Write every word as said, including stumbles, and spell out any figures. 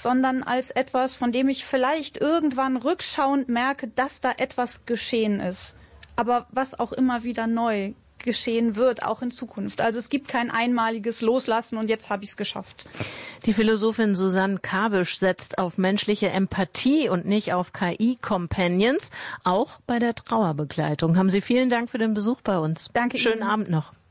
sondern als etwas, von dem ich vielleicht irgendwann rückschauend merke, dass da etwas geschehen ist. Aber was auch immer wieder neu geschehen wird, auch in Zukunft. Also es gibt kein einmaliges Loslassen und jetzt habe ich es geschafft. Die Philosophin Susanne Kabisch setzt auf menschliche Empathie und nicht auf K I-Companions, auch bei der Trauerbegleitung. Haben Sie vielen Dank für den Besuch bei uns. Danke Schönen Ihnen. Abend noch.